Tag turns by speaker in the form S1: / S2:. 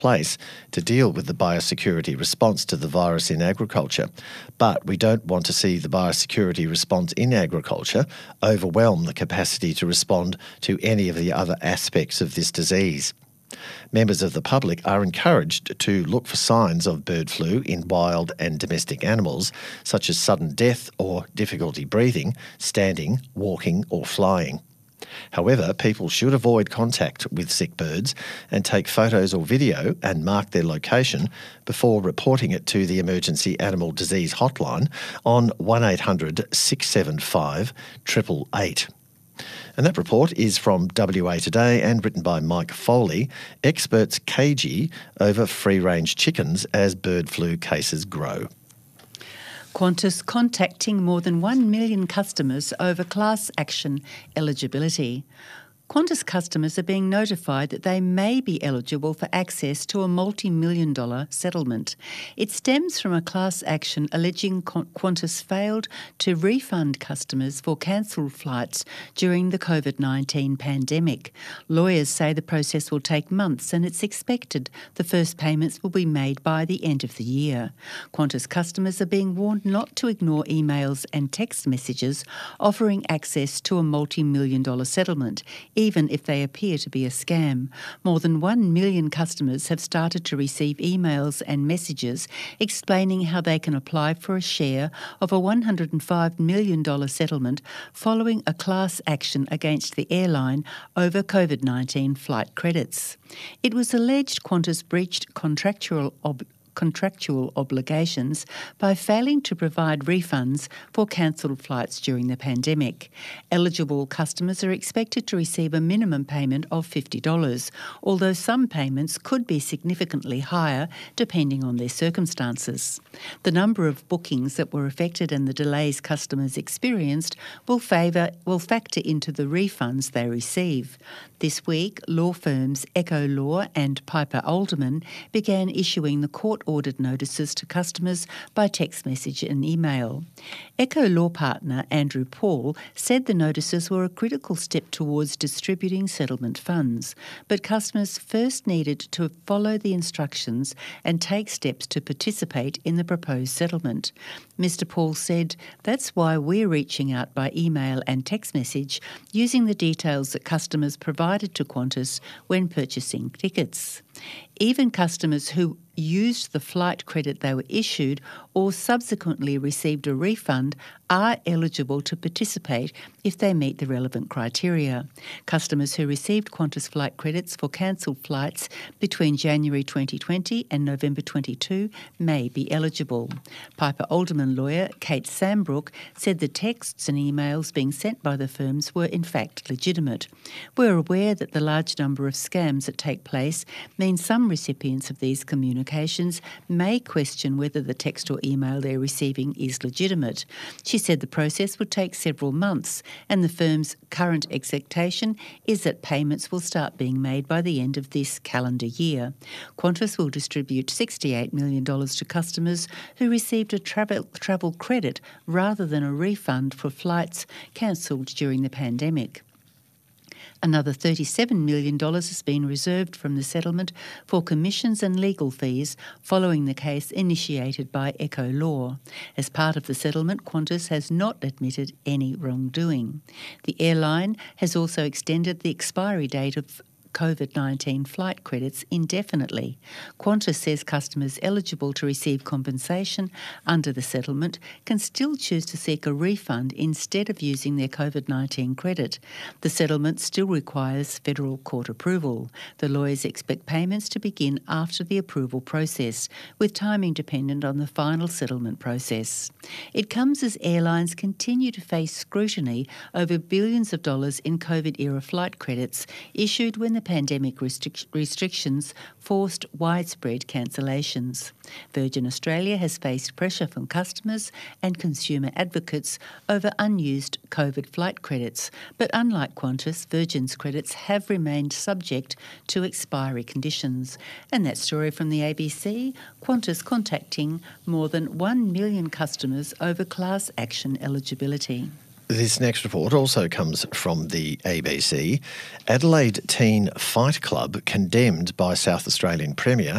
S1: place to deal with the biosecurity response to the virus in agriculture. But we don't want to see the biosecurity response in agriculture overwhelm the capacity to respond to any of the other aspects of this disease. Members of the public are encouraged to look for signs of bird flu in wild and domestic animals, such as sudden death or difficulty breathing, standing, walking or flying. However, people should avoid contact with sick birds and take photos or video and mark their location before reporting it to the Emergency Animal Disease Hotline on 1800 675 888. And that report is from WA Today and written by Mike Foley. Experts cagey over free-range chickens as bird flu cases grow.
S2: Qantas contacting more than 1 million customers over class action eligibility. Qantas customers are being notified that they may be eligible for access to a multi-million-dollar settlement. It stems from a class action alleging Qantas failed to refund customers for cancelled flights during the COVID-19 pandemic. Lawyers say the process will take months and it's expected the first payments will be made by the end of the year. Qantas customers are being warned not to ignore emails and text messages offering access to a multi-million-dollar settlement, even if they appear to be a scam. More than 1 million customers have started to receive emails and messages explaining how they can apply for a share of a $105 million settlement following a class action against the airline over COVID-19 flight credits. It was alleged Qantas breached contractual obligations by failing to provide refunds for cancelled flights during the pandemic. Eligible customers are expected to receive a minimum payment of $50, although some payments could be significantly higher depending on their circumstances. The number of bookings that were affected and the delays customers experienced will factor into the refunds they receive. This week, law firms Echo Law and Piper Alderman began issuing the court-ordered notices to customers by text message and email. Echo Law partner Andrew Paul said the notices were a critical step towards distributing settlement funds, but customers first needed to follow the instructions and take steps to participate in the proposed settlement. Mr. Paul said, "That's why we're reaching out by email and text message using the details that customers provided to Qantas when purchasing tickets." Even customers who used the flight credit they were issued or subsequently received a refund are eligible to participate if they meet the relevant criteria. Customers who received Qantas flight credits for cancelled flights between January 2020 and November 22 may be eligible. Piper Alderman lawyer Kate Sambrook said the texts and emails being sent by the firms were in fact legitimate. We're aware that the large number of scams that take place means some recipients of these communications may question whether the text or email they're receiving is legitimate. She said the process would take several months and the firm's current expectation is that payments will start being made by the end of this calendar year. Qantas will distribute $68 million to customers who received a travel credit rather than a refund for flights cancelled during the pandemic. Another $37 million has been reserved from the settlement for commissions and legal fees following the case initiated by Echo Law. As part of the settlement, Qantas has not admitted any wrongdoing. The airline has also extended the expiry date of COVID-19 flight credits indefinitely. Qantas says customers eligible to receive compensation under the settlement can still choose to seek a refund instead of using their COVID-19 credit. The settlement still requires federal court approval. The lawyers expect payments to begin after the approval process, with timing dependent on the final settlement process. It comes as airlines continue to face scrutiny over billions of dollars in COVID-era flight credits issued when the pandemic restrictions forced widespread cancellations. Virgin Australia has faced pressure from customers and consumer advocates over unused COVID flight credits, but unlike Qantas, Virgin's credits have remained subject to expiry conditions. And that story from the ABC, Qantas contacting more than 1 million customers over class action eligibility.
S1: This next report also comes from the ABC. Adelaide Teen Fight Club condemned by South Australian Premier